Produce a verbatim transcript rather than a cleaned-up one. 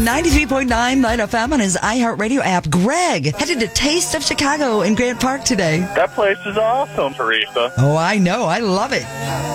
on ninety-three point nine Light F M on his iHeartRadio app. Greg headed to Taste of Chicago in Grant Park today. That place is awesome, Teresa. Oh, I know. I love it.